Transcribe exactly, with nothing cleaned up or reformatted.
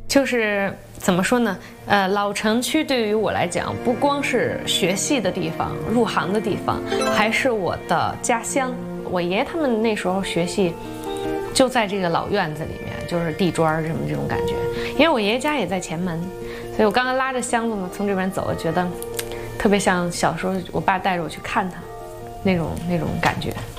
就是怎么说呢？呃，老城区对于我来讲，不光是学戏的地方、入行的地方，还是我的家乡。我爷爷他们那时候学戏，就在这个老院子里面，就是地砖什么这种感觉。因为我爷爷家也在前门，所以我刚刚拉着箱子呢从这边走，我觉得特别像小时候我爸带着我去看他那种那种感觉。